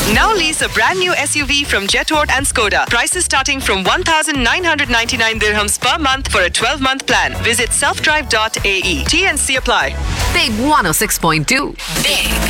Now lease a brand new SUV from Jetort and Skoda. Prices starting from 1,999 dirhams per month for a 12-month plan. Visit selfdrive.ae. T&C apply. Big 106.2. Big